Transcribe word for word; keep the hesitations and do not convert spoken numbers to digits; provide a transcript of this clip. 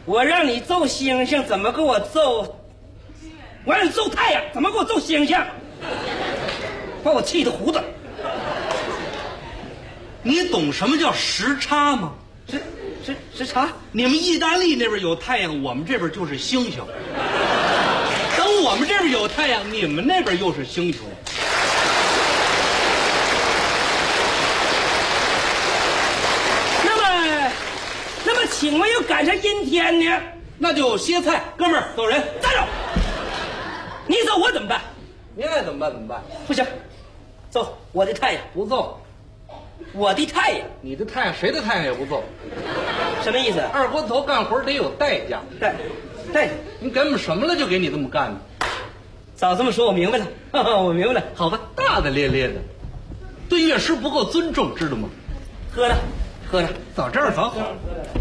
我让你揍星星，怎么给我揍？我让你揍太阳，怎么给我揍星星？把我气得糊涂。 你懂什么叫时差吗？ 时时时差？ 你们意大利那边有太阳，我们这边就是星星。等我们这边有太阳，你们那边又是星球。 那么，那么，请问又赶上阴天呢？ 那就歇菜，哥们儿走人， 站住！你走我怎么办？ 你爱怎么办怎么办？ 不行，揍我的太阳， 不揍。 我的太阳， 你的太阳，谁的太阳也不揍。 什么意思？ 二锅头干活得有代价， 代代， 你给我们什么了，就给你这么干的。 早这么说，我明白了，呵呵我明白了。好吧， 大大咧咧的，对乐师不够尊重，知道吗？ 喝着，喝着， 早这儿早好。